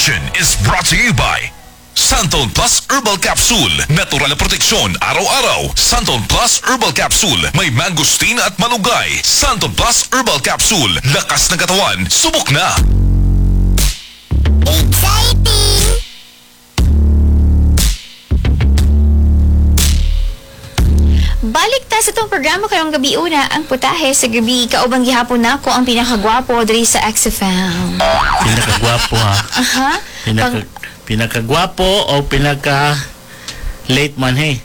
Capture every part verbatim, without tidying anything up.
edition is brought to you by Santon Plus Herbal Capsule. Natural na proteksyon araw-araw. Santon Plus Herbal Capsule. May mangosteen at malunggay. Santon Plus Herbal Capsule. Lakas ng katawan. Subok na! Exciting! Balik ta sa itong programa karong gabi una, ang putahe sa gabi. Kaubang gihapon na ako ang pinakagwapo diri sa X F M. Pinakagwapo ha? Aha. Pinaka, Pang, pinakagwapo o pinaka late man hey?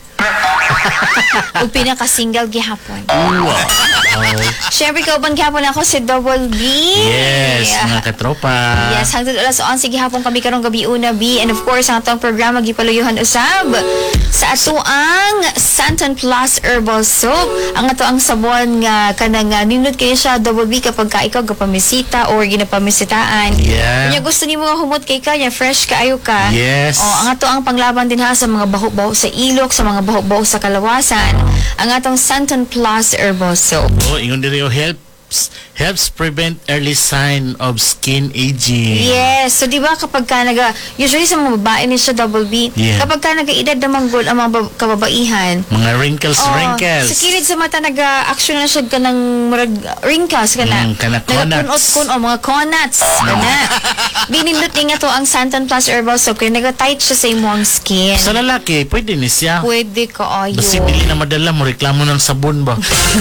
o pinaka-single gihapon. Wow. Oh. Siyempre, kaubang gihapon ako si Double B. Yes, mga katropa. Yes, hangtod alas onse gihapon kami karong gabi una, B. And of course, ang atong programa gipaluyuhan usab sa ato ang Santon Plus Herbal Soap. Ang ato ang sabon nga kanang uh, nindot kayo siya, Double B, kapag ka ikaw gapamisita or ginapamisitaan. Yeah. Kanya gusto ni mga humot kay kanya, fresh kaayo ka. Yes. O, ang ato ang panglaban din ha sa mga baho-baho sa ilok, sa mga baho-baho sa kalawasan. Ang atong Santon Plus Herbal Soap. Oh, ingon diri o helps helps prevent early sign of skin aging. Yes. So, di ba kapag ka naga, usually sa mga babae ni siya Double B, Yeah. kapag ka naga-edad na manggol ang mga bab- kababaihan, Mga wrinkles, oh, wrinkles. sa kilid sa mata naga-action na siya ka ng murag wrinkles ka na. Mm, kana conuts. Nagakunot-kun o mga conuts. Kana. Binindot ni nga to ang Santon Plus Herbal Soap kaya naga-tight siya sa imong skin. Sa lalaki, pwede ni siya. Pwede ka ayo. Basta dili na madala mo, reklamo ng sabon ba?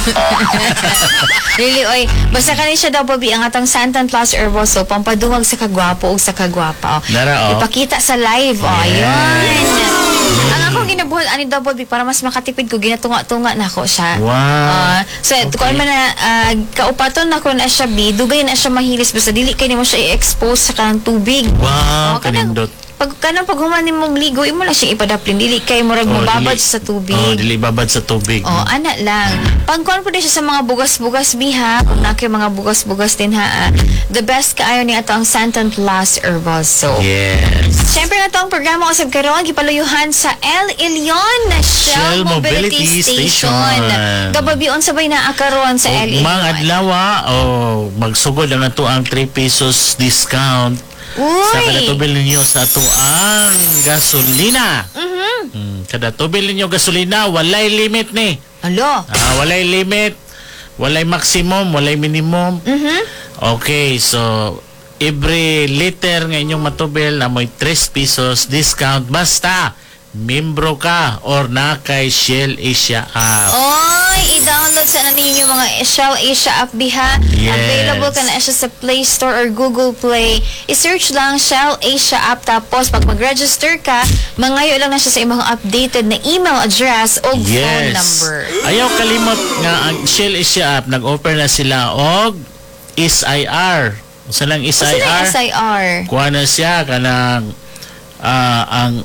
Really, oy. Basta ka siya Double B, ang atang Santon Plus Herbal Soap, pampaduwag sa kagwapo o sa kagwapa. Oh. Nara, oh. Ipakita sa live. Oh, Yes. ayun. Ang akong ginabuhat ani Double B para mas makatipid ko, ginatunga-tunga na ako siya. Wow. Ah, so, Okay. kung man na uh, kaupaton na ko na siya B, dugay na siya mahilis basta dili kay nimo siya i-expose sa kanang tubig. Wow, Oh, kanang- kanindot. Pag kanang paghuman nimong ligo, imo lang siya ipadaplin, dili kay murag Oh, mababad dili- sa tubig. Oh, dili babad sa tubig. Oh, ana lang. Pangkuan po din siya sa mga bugas-bugas biha. Kung nakay mga bugas-bugas din ha. ah. The best kaayo ni ato ang Santon Plus Herbal Soap. Yes. Siyempre na itong programa usab karon gipaluyuhan sa El Elyon na Shell, Shell Mobility, Mobility Station. Station. Double B on sabay na akaron sa El Elyon. Mga adlaw, oh, magsugod ang nato ang three pesos discount sa kada Uy. tubil ninyo sa ato ang gasolina. Mhm. Hmm, kada tubil ninyo gasolina, walay limit ni. Alo. Ah, walay limit, walay maximum, walay minimum. Mhm. Okay, so every liter nga inyong matubil na may three pesos discount basta membro ka or na kay Shell Asia app. Oy, i-download sa na ninyo mga Shell Asia app biha. Yes. Available ka na siya sa Play Store or Google Play. I-search lang Shell Asia app tapos pag mag-register ka, mangayo lang na siya sa imong updated na email address o phone Yes. number. Ayaw kalimot nga ang Shell Asia app nag-offer na sila og S I R. Sa lang S I Kasi na R. S I R. Kuha na siya kanang ah, ang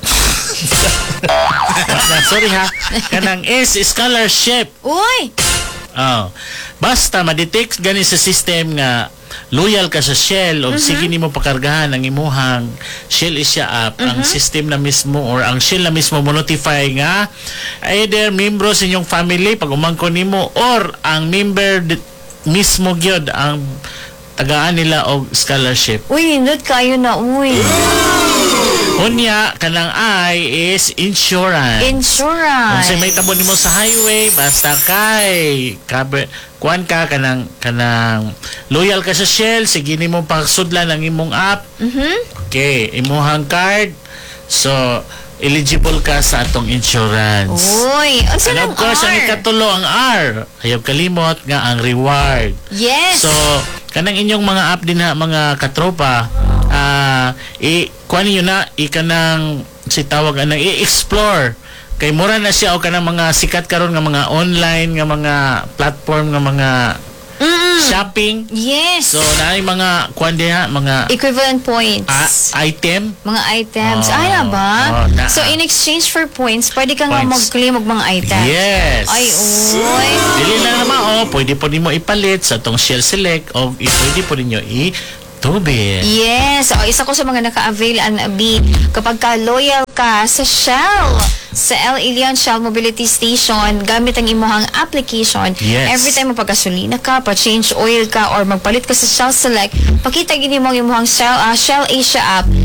na, sorry ha. Kanang S scholarship. Uy! Oh. Basta ma-detect gani sa system nga loyal ka sa Shell o sige nimo pakargahan ang imuhang Shell Asia app, ang system na mismo or ang Shell na mismo mo notify nga either membro sa inyong family pag umangko nimo or ang member di- mismo gyud ang tagaan nila og scholarship. Uy, nindot kayo na. Uy. Unya kanang I is insurance. Kung Insurance. say may tabo nimo sa highway, basta kay cover, kuan ka kanang kanang loyal ka sa Shell, sige nimo pagsudlan ang imong app. Mhm. Okay, imuhang card. So eligible ka sa atong insurance. Uy. Ang And sanang of course, ang R. ikatulo ang R. Ayaw kalimot nga ang reward. Yes. So, kanang inyong mga app din ha, mga katropa, ah, i kuan niyo na ikanang si tawag anang i-explore kay mura na siya o kanang mga sikat karon nga mga online nga mga platform nga mga Mm-mm. shopping. Yes. So, naay mga kuan diha, mga Equivalent points. ah, item. Mga items. Oh, Ay na ba? oh, na- So, in exchange for points, pwede ka nga Points. mag-claim og mga items. Yes. Ay, uy. Dili lang naman oh, pwede po nimo ipalit sa tong Shell Select o i- pwede po ninyo i tubig. Yes. O, isa ko sa mga naka-avail an B. Kapag ka loyal ka sa Shell, sa El Elyon Shell Mobility Station, gamit ang imuhang application, Yes. every time mapagasolina ka, pa-change oil ka, or magpalit ka sa Shell Select, pakita gini mo ang imuhang Shell, ah, Shell Asia app,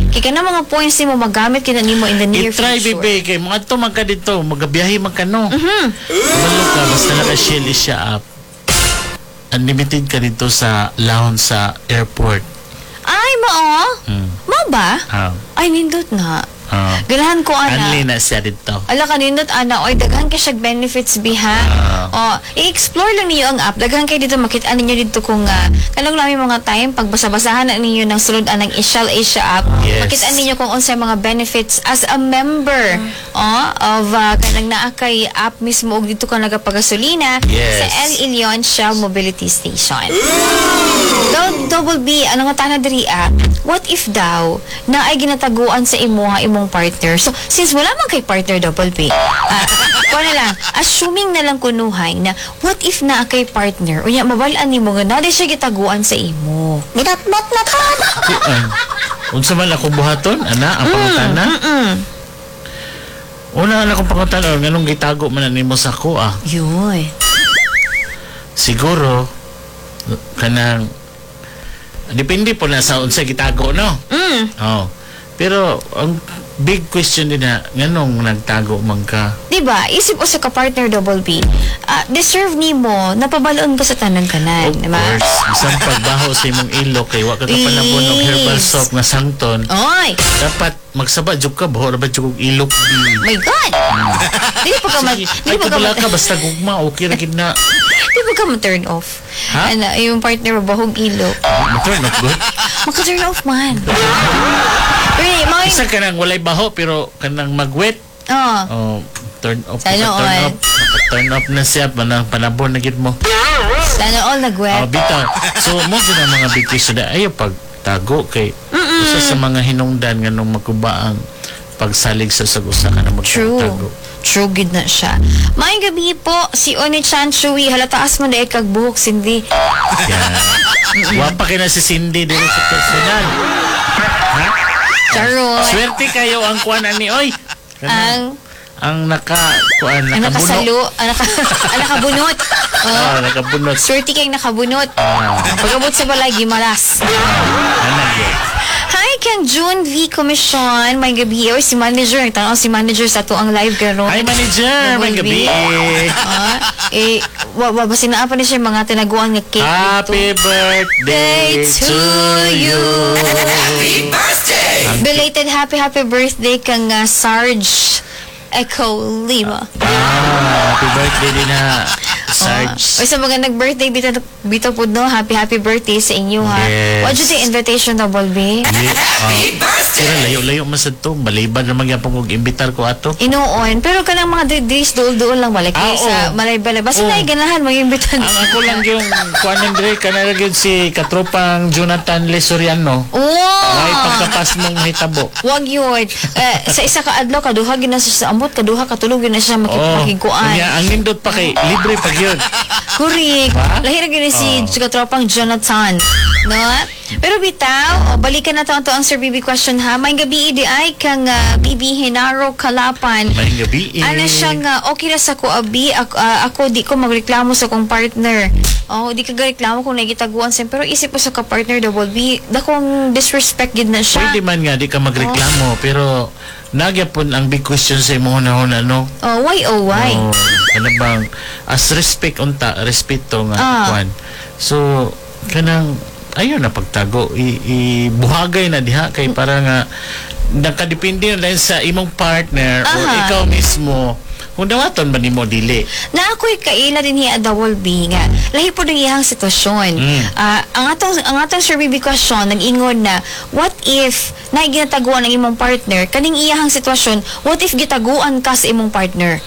Kaya ka na mga points ni mo magamit kina nimo in the near I-try, future. bebe. Kay mga to man ka dito. Magabiyahe man ka, no? Mm-hmm. Malo ka, basta naka-Shell siya up. Unlimited ka dito sa lounge sa airport. Ay, mao? Hmm. Mao ba? Ah. Ay, nindot na. Ah. Ganahan ko, ana. Anli na siya dito. Ala ka nindot, ana. Oy, daghan ka siya benefits, biha. O, i-explore lang niyo ang app. Daghan kayo dito, makita ninyo dito kung uh, kanong lang yung mga time, pag basa-basahan na ninyo ng sulod anang Shell Asia app, Yes. makita ninyo kung unsay mga benefits as a member o, of uh, kanang naa kay app mismo og dito ka nagapagasolina Yes. sa El Ilion Shell Mobility Station. Do, double B, ano nga tana diri ah, what if daw na ay ginataguan sa imo nga imong partner? So, since wala man kay partner double B, ah, kuha na lang, assuming na lang kunuhay na what if na kay partner, unya mabalaan nimo nga na siya gitaguan sa imo. Minatmat na ka! Ay, unsa man akong buhaton, ana, ang pangutana? Mm-mm. Una na akong pangutana, nganong gitago man na nimo sa ko, ah. Yoy. Siguro, kanang, depende po na sa unsa gitago, no? Mm. Oh. Pero, ang big question din na, nganong nagtago man ka? Diba, isip o sa ka-partner double B, ah, deserve nimo, napabaloon ka sa tanang kanan, Of diba? course, isang pagbaho sa imong ilok, kay wa ka kapanabon ng herbal Yes. soap na sangton, Oy! dapat magsaba jud ka, bahor ba jud og ilok? My God! Di pa ka ma... Sige, Di ay pa ka kabala ma... ka, basta gugma, okay ra gid na. Di pa ka ma-turn off. Ha? Ano, yung partner mo bahog ilo. Turn off good. Maka-turn off man. Pero, mga... Isa ka nang walay baho, pero kanang magwet. Oh. Oh, turn off. Sana turn all. off. Turn off na siya, panang panabon na gid mo. Sana all Oh, nag-wet. bitaw. So, mo din ang mga big question na ayaw pag tago kay usa sa mga hinungdan nga nung makubaang pagsalig sa sagusa ka na True. magtago. True, good na siya. Maayong gabi po, si Oni-chan Chui. Halataas mo na ikag buhok, Cindy. Yan. Wapa kayo na si Cindy dito sa personal. Ha? Charot. Swerte kayo ang kuan ani oy. Ang... Ang naka kuan Ang nakabuno. nakasalo. Ang, naka, ang nakabunot. Oh. Ah, nakabunot. Swerte kayong nakabunot. Ah, Pag-abot sa balay, gimalas. ana gyud. Hi, kang June V. Commission. May gabi. O, si manager. Tanaw si manager sa to ang live karon. Hi manager, may gabi. Ah, eh, wa, wa, basin na pa ni siya mga tinaguan nga cake. Happy dito. birthday to you. Belated happy, happy birthday kang uh, Sarge Echo Lima. Ah, happy birthday din na O Sarge. sa mga nag-birthday, bito, bito po no, happy, happy birthday sa inyo ha. Yes. What the invitation double B? Sira layo-layo man sa to. Baliban naman gyapon kog imbitar ko ato. Inuon. Pero kanang mga dris dool-dool lang balik. Ah, sa oo. malay-balay. Basta Oo. na ganahan, mag-imbitan. Ang ako lang yung kuan Andre kana gyud si katropang Jonathan Lesoriano. Oh! Ay pagkapas mong hitabo. Wag yun. Eh, sa isa ka adlaw, kaduha gina siya sa amot, kaduha katulog na siya Oh, makipagkuan. kanya ang nindot pa kay libre pag yun. Kurik. Ha? Lahir na gini si Oh. katropang Jonathan. No? Pero bitaw, oh, balikan na to ang to ang Sir B B question ha. May gabi di ay kang uh, B B Hinaro Kalapan. May gabi. Eh. Ano siya nga, okay na sa ko abi, ako, ah, ako di ko magreklamo sa kong partner. Oh, di ka reklamo kung nagitaguan siya. Pero isip ko sa ka-partner double B, dakong disrespect gid na siya. Pwede man nga di ka magreklamo pero nagyapon ang big question sa imo na no. Oh, why oh why? Oh, ano bang as respect unta respeto nga Ah. kuan. So kanang ayun na pagtago i, ibuhagay na diha kay para nga nakadepende na lang sa imong partner o Aha. ikaw mismo kung dawaton ba nimo dili. Na ako'y kaila din hiya double B nga. Lahi po ng iyang sitwasyon. Mm. Ah, ang atong ang atong Sir B B question nag-ingon na what if na ginataguan ng imong partner kaning iyang sitwasyon, what if gitaguan ka sa imong partner?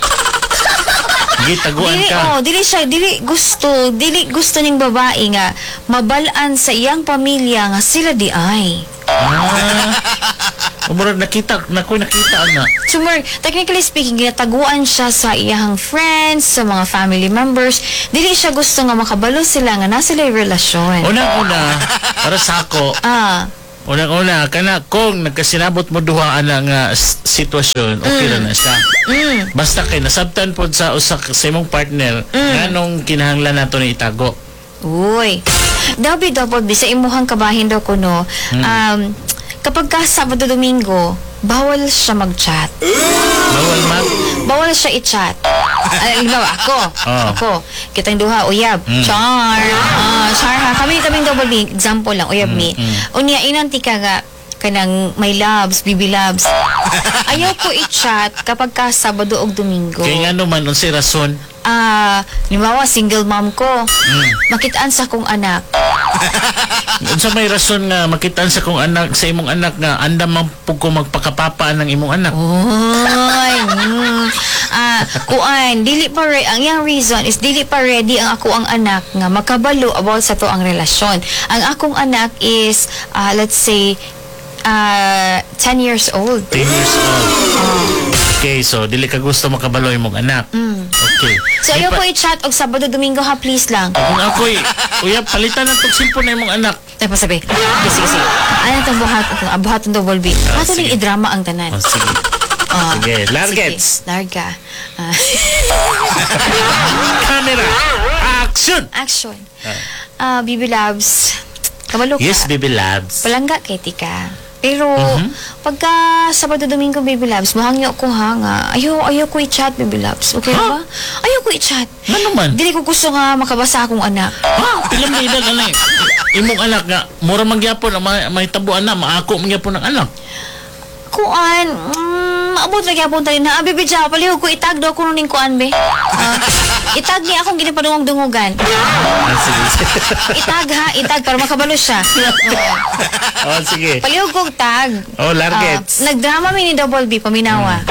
Gitaguan Dili, ka. oh, dili siya, dili gusto, dili gusto ning babae nga mabalaan sa iyang pamilya nga sila di ay. Ah. Umurag nakita nako nakita na. Summer, technically speaking, ginataguan siya sa iyang friends, sa mga family members. Dili siya gusto nga makabalo sila nga nasa sila relasyon. Unang-una para sa ako Ah, unang-una kana kung nagkasinabot mo duha ana nga s- sitwasyon okay ra na siya. mm, Basta kay nasabtan pod sa usa ka- sa imong partner nganong kinahanglan nato ni itago. uy. Dabi double B sa imuhang kabahin daw kuno. Um, kapag ka Sabado Domingo, bawal siya mag-chat. Bawal mag... Bawal siya i-chat. Alam ako. Oh. Ako. Kitang duha, uyab. Char. Ah, char ha. Kami kaming double B. Example lang, uyab mi. Unya, inanti ka nga, kanang my loves, baby loves. Ayaw ko i-chat kapag ka Sabado o Domingo. Kaya nga naman, unsay rason? Ah, limawa, single mom ko. Makitaan sa kong anak. Unsa may rason nga makitaan sa kong anak, sa imong anak nga andam man pug ko magpakapapa ng imong anak? Oy. Mm. Ah, kuan, dili pa re ang yang reason is dili pa ready ang ako ang anak nga makabalo about sa to ang relasyon. Ang akong anak is ah, let's say ah ten years old. ten years old. Okay, so dili ka gusto makabalo imong anak. Okay. So Di ayaw pa- ko i-chat og Sabado Domingo ha, please lang. Kung ako'y, uya, palitan ng tugsilpon na imong anak. Ay pa sabi. Sige, sige, sige. Ano itong buhat, itong abuhat ng double B. Ah, Ato sige. ning i-drama ang tanan. Oh, sige. Ah, Sige, largets. sige, larga. Ah, Camera. Action. action. Ah, Bibi Labs. Kabalo ka. Yes, baby labs. Palangga kay tika. Pero, Mhm. pagka Sabado Domingo, Baby Labs, mahangyo ko ha nga. Ayaw, ayaw ko i-chat, Baby Labs. Okay Ha? ba? Ayaw ko i-chat. Ano man? Dili ko gusto nga makabasa akong anak. Ha? Pilam na edad, anay. Imong anak nga, mura mangyapon, may, may tabuan na, maako mangyapon ng anak. Kuan, mm, maabot lagi apong tayo na. Ah, Baby Chow, palihog ko itag daw ko nuning kuan, be. Ah, itag niya akong ginipadungog-dungugan. Ah, sige. Itag ha, itag para makabalo siya. Oh, sige. Palihog kong tag. Oh, largets. Ah, nagdrama mi ni Double B, paminawa.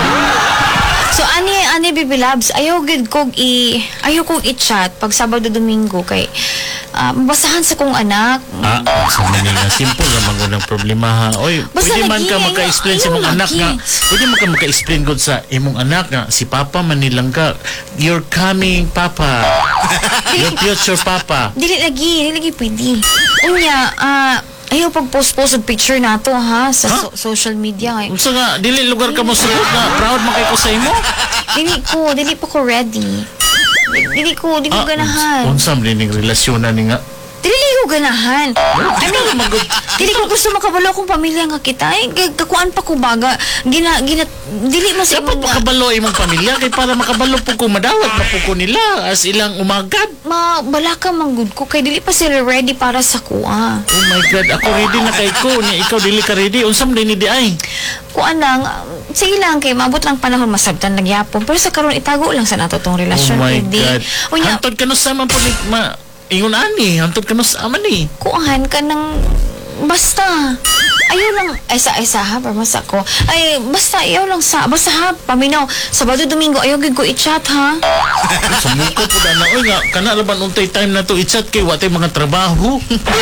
So, ani, ani, Baby Labs, ayaw gid kog i, ayaw kog i-chat pag Sabado Domingo kay, ah, mabasahan sa kong anak. Ah, sa manila. Simple naman ko ng problema ha. Oy, Basta pwede man lagi, ka ayaw- maka-explain sa ayaw imong anak lagi. nga. Pwede man ka maka-explain good sa imong anak nga. Si Papa manilang ka. You're coming, Papa. Your future Papa. Dili lagi, dili lagi pwede. Unya, ah, ayaw pag-post-post og picture nato ha, sa Ha? so- social media. Ngay. Unsa nga, dili lugar ka mo sugot na proud man kay ko sa imo? Dili ko, dili pa ko ready. Dili ko, dili ko ganahan. Unsam din ning relasyon na ni nga. Dili ko ganahan. I mean, Magod. dili ko gusto makabalo akong pamilya nga kita. Ay, g- kakuan pa ko baga. Gina, gina, dili man sa Dapat imong makabalo imong pamilya kay para makabalo po ko madawat pa po ko nila as ilang umagad. ma balaka manggod ko kay dili pa sila ready para sa kuha. Oh my God, ako ready na kay ko. Ni ikaw dili ka ready. Unsam din ni di ay. Kuan lang, um, sige lang kay maabot lang panahon masabtan nagyapon. Pero sa karon itago lang sa nato tong Oh relasyon. my Hindi. God. Unya, Hantod ka no sa man po ni ma ingon ani, hantod ka no sa man ni. kuhan ka ng basta. Ayaw lang, ay sa, ay sa ha, parmas ako. Ay, basta, ayaw lang sa, basta ha, paminaw, Sabado Domingo, ayaw gid ko i-chat ha. Sa muko po na oy nga kana laban untay time na to i-chat kay wa tay mga trabaho.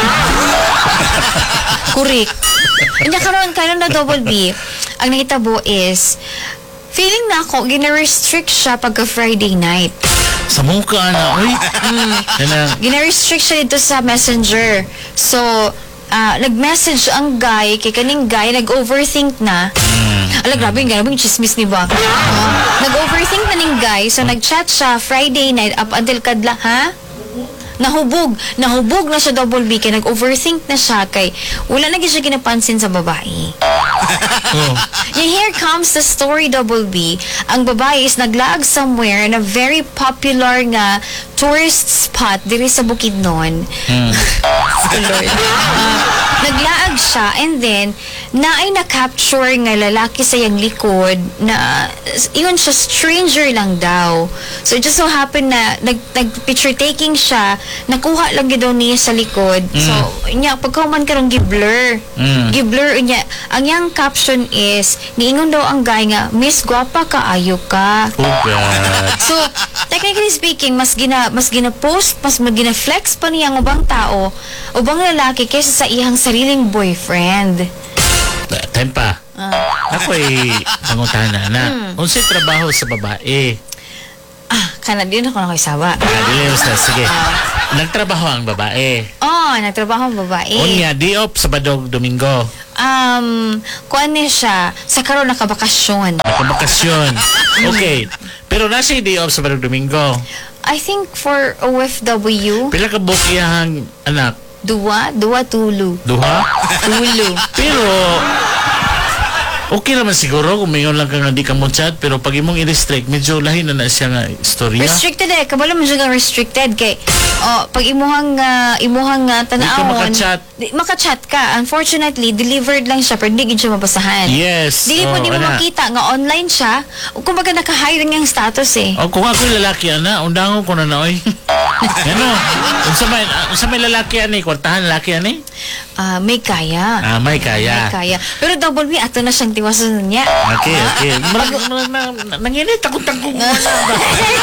Kurik. Kanya karon karon na double B, ang nakitabo is, feeling na ako, gina-restrict siya pagka Friday night. Sa muka na oy. Kana Gina-restrict siya dito sa messenger. So, ah, nag-message ang guy, kay kaning guy, nag-overthink na. Ala, grabe, grabe yung chismis ni Bak. Ah, nag-overthink na ning guy, so nag-chat siya Friday night up until kadla, ha? Nahubog. Nahubog na siya double B, kay nag-overthink na siya, kay wala na gyud siya ginapansin sa babae. oh. Yung here comes the story double B. Ang babae is naglaag somewhere na very popular nga tourist spot diri sa Bukidnon. Oh, Lord. Ah, naglaag siya and then naay na-capture nga lalaki sa yang likod na iyon siya stranger lang daw. So it just so happened na nag, nag-picture taking siya, nakuha lang gid daw niya sa likod. So nya pagkahuman karong gi-blur. Mm. Gi-blur unya. Ang yang caption is niingon daw ang guy nga, "Miss gwapa ka ayo ka." Oh God. So, technically speaking, mas gina mas gina-post, mas gina-flex pa niya ang ubang tao, ubang lalaki kaysa sa iyang sariling boyfriend. Time pa. Ah, Ako'y pangutana na. Hmm. Unsay trabaho sa babae? ah kana din ako nakisawa. Ah, dili na sige. Nagtrabaho ang babae. Oh, nagtrabaho ang babae. Unya, di off Sabado, Domingo. Um, kuan niya siya, sa karon nakabakasyon. Nakabakasyon. Okay. Pero nasa di off Sabado, Domingo. I think for O F W, Pila ka book iyang anak? Dua, dua tulo. Duha? Tulo. Pero, okay naman siguro kung mayon lang ka nga di ka mo chat, pero pag imong i-restrict, medyo lahi na na siya nga istorya. Restricted eh. Kabalo mo siya nga restricted kay oh, pag imuhang uh, imuhang uh, tanawon. makachat. Di, makachat ka. Unfortunately, delivered lang siya pero di gid siya mabasahan. Yes. Dili mo Oh, di mo ana. makita nga online siya. O kumbaga naka-hide ang status eh. O kung ako'y lalaki ana, undangon ko na na oy. Ano? Unsa may unsa may lalaki ani, kwartahan lalaki ani? Ah, may kaya. Ah, may kaya. May kaya. Pero double B ato na siyang tiwasan niya. Okay, okay. Marag, marag, na, na, nanginit ako tangkong wala ba?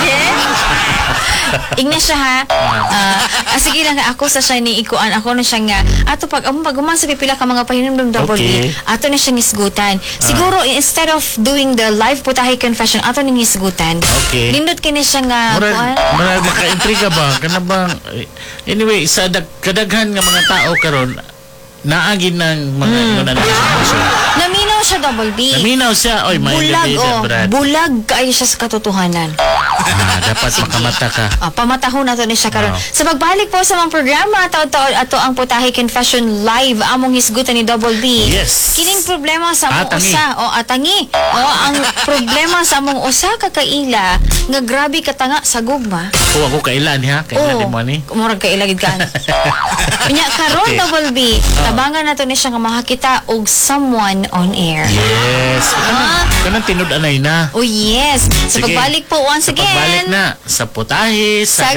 Ingna siya ha. Ah, ah, sige lang ako sa siya ni ikuan ako na siya nga ato pag um, pag umasa pipila ka mga pahinumdum double Okay. B ato na siya isgutan. Siguro instead of doing the live putahe confession ato ning isgutan. Okay. Nindot kini siya nga Marag, kuan. marag maka-intriga ba? Kana bang anyway, sa dag, kadaghan nga mga tao karon naagin ng mga hmm. ano na sitwasyon. Naminaw siya double B. Naminaw siya, oy, may Bulag oh, Brad. bulag kaayo siya sa katotohanan. Ah, dapat makamata ka. Ah, pamatahon nato ni siya karon. Wow. Sa pagbalik po sa mga programa taon-taon ato ang Putahe Confession Live among hisgutan ni Double B. Yes. Kining problema sa among Atangi. usa o atangi. O ang problema sa among usa ka kaila nga grabe katanga sa gugma. Kung ako kailan ha, kailan Oo, di mo ni. murag ka ilagid ka. Nya karon Okay. Double B, tabangan nato ni siya nga makakita og someone on air. Yes. Ah. Kanang tinud-anay na. Oh yes. Sa Sige. pagbalik po once Sa again. pagbalik na sa putahe, sa, Sa